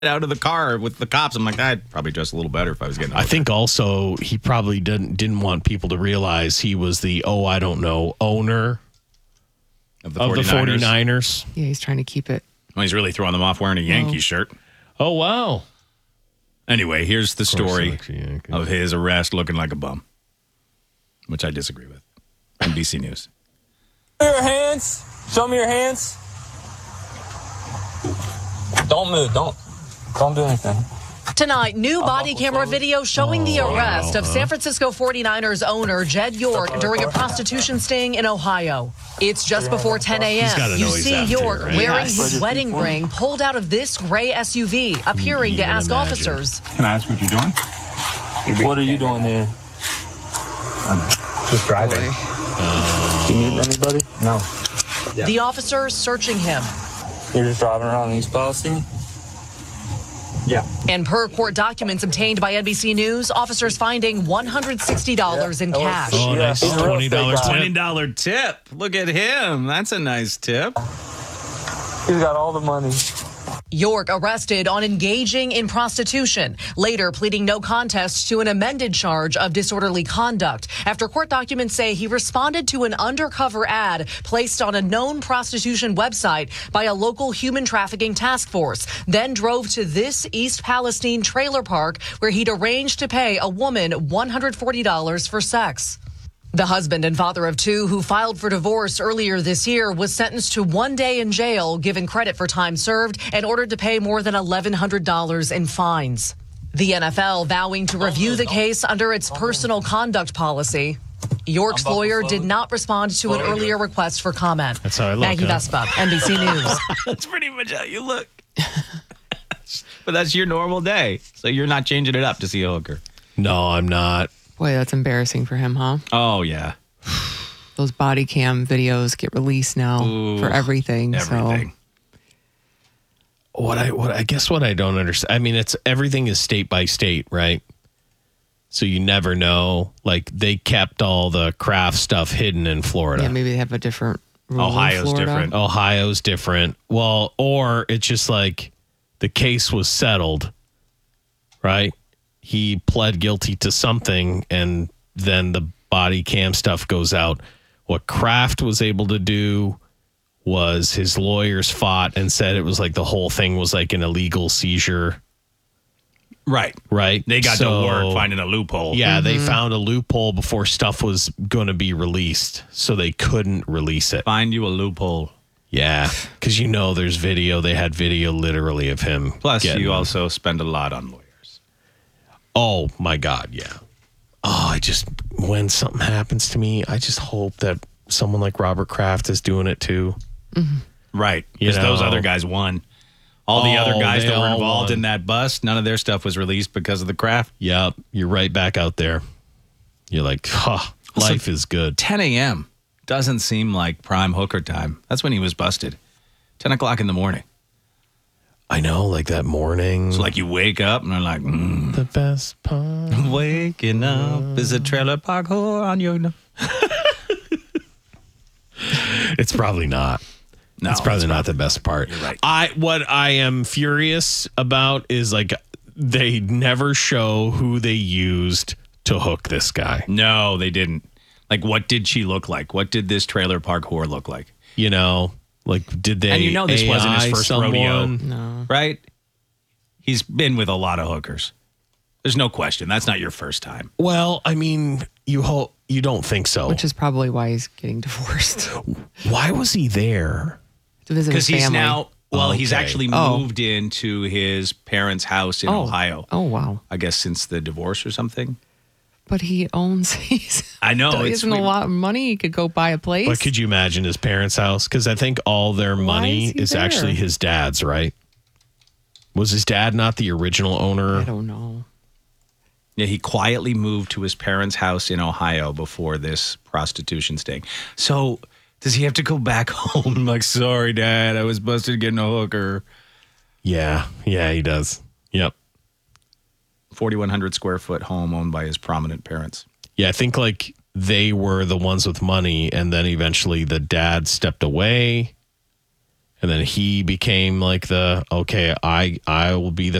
out of the car with the cops. I'm like, I'd probably dress a little better if I was getting. I think also he probably didn't want people to realize he was the owner of the 49ers. Yeah, he's trying to keep it. Well, he's really throwing them off wearing a Yankees shirt. Oh wow. Anyway, here's the story of his arrest looking like a bum, which I disagree with. NBC News. Your hands. Show me your hands. Don't move. Don't do anything. Tonight, new body camera video showing the arrest of San Francisco 49ers owner Jed York during a prostitution sting in Ohio. It's just before 10 a.m. You see York wearing his wedding ring pulled out of this gray SUV, appearing to ask officers. Can I ask what you're doing? What are you doing there? I'm just driving. You meet anybody? No. The officers searching him. You're just driving around East Palestine? Yeah. And per court documents obtained by NBC News, officers finding $160 in cash. Oh, nice. $20 $20 tip. Look at him. That's a nice tip. He's got all the money. York arrested on engaging in prostitution, later pleading no contest to an amended charge of disorderly conduct after court documents say he responded to an undercover ad placed on a known prostitution website by a local human trafficking task force, then drove to this East Palestine trailer park where he'd arranged to pay a woman $140 for sex. The husband and father of two who filed for divorce earlier this year was sentenced to 1 day in jail, given credit for time served, and ordered to pay more than $1,100 in fines. The NFL vowing to review the case under its personal conduct policy. York's lawyer did not respond to an earlier request for comment. That's how I look. Maggie Vespa, NBC News. That's pretty much how you look. But that's your normal day. So you're not changing it up to see a hooker. No, I'm not. Boy, that's embarrassing for him, huh? Oh, yeah. Those body cam videos get released now for everything. Everything. So What I don't understand. I mean, everything is state by state, right? So you never know. Like they kept all the craft stuff hidden in Florida. yeah, maybe they have a different rule in Ohio's Florida. different. Ohio's different. Well, or it's just like the case was settled, right? He pled guilty to something, and then the body cam stuff goes out. What Kraft was able to do was his lawyers fought and said it was like the whole thing was like an illegal seizure. Right. Right. They got to work finding a loophole. Yeah, they found a loophole before stuff was going to be released, so they couldn't release it. Find you a loophole. Yeah, because there's video. They had video literally of him. Plus, you also spend a lot on lawyers. Oh, my God, yeah. Oh, when something happens to me, I just hope that someone like Robert Kraft is doing it too. Mm-hmm. Right, because those other guys won. All the other guys that were involved in that bust, none of their stuff was released because of the Kraft. Yep, you're right back out there. You're like, life is good. 10 a.m. doesn't seem like prime hooker time. That's when he was busted. 10 o'clock in the morning. I know, like that morning. So like you wake up and they're like, the best part. Waking up is a trailer park whore on your... It's probably not. No, it's probably not the best part. You're right. What I am furious about is like they never show who they used to hook this guy. No, they didn't. Like, what did she look like? What did this trailer park whore look like? Like, did they? And this wasn't his first rodeo, No. right? He's been with a lot of hookers. There's no question. That's not your first time. Well, I mean, you don't think so. Which is probably why he's getting divorced. Why was he there? To visit his family. He's now, he's Okay. actually moved into his parents' house in Ohio. Oh, wow. I guess since the divorce or something. But he owns, I know. he It's isn't a lot of money. He could go buy a place. But could you imagine his parents' house? Because I think all their money is he is there? actually his dad's, right? Was his dad not the original owner? I don't know. Yeah, he quietly moved to his parents' house in Ohio before this prostitution sting. So does he have to go back home? I'm like, sorry, Dad, I was busted getting a hooker. Yeah, he does. Yep. 4,100 square foot home owned by his prominent parents. Yeah, I think like they were the ones with money, and then eventually the dad stepped away, And then he became like I will be the